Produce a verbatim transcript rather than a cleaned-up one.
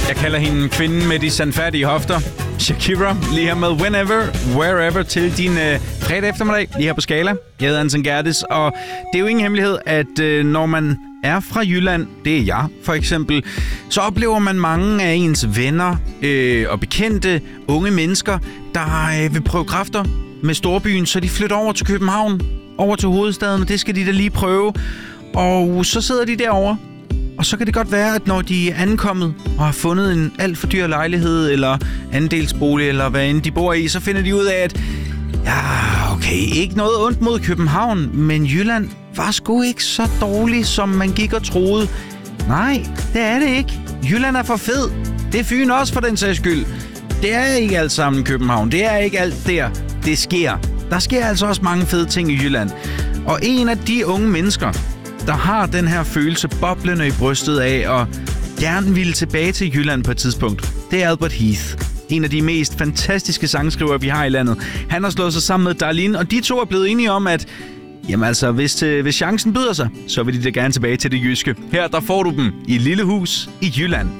Jeg kalder hende kvinden med de sandfærdige hofter. Shakira, lige her med Whenever, Wherever til din øh, fredag eftermiddag, lige her på Skala. Jeg hedder Anton Gerdes, og det er jo ingen hemmelighed, at øh, når man er fra Jylland, det er jeg for eksempel, så oplever man mange af ens venner øh, og bekendte unge mennesker, der øh, vil prøve kræfter med storbyen, så de flytter over til København, over til hovedstaden, og det skal de da lige prøve. Og så sidder de derovre. Og så kan det godt være, at når de er ankommet og har fundet en alt for dyr lejlighed eller andelsbolig eller hvad end de bor i, så finder de ud af, at ja, okay, ikke noget ondt mod København, men Jylland var sgu ikke så dårlig, som man gik og troede. Nej, det er det ikke. Jylland er for fed. Det er Fyn også for den sags skyld. Det er ikke alt sammen København. Det er ikke alt der, det sker. Der sker altså også mange fede ting i Jylland. Og en af de unge mennesker, der har den her følelse boblende i brystet af og gerne ville tilbage til Jylland på et tidspunkt, det er Albert Heath. En af de mest fantastiske sangskrivere, vi har i landet. Han har slået sig sammen med Darlene, og de to er blevet enige om, at jamen altså, hvis, øh, hvis chancen byder sig, så vil de da gerne tilbage til det jyske. Her der får du dem i et lille hus i Jylland.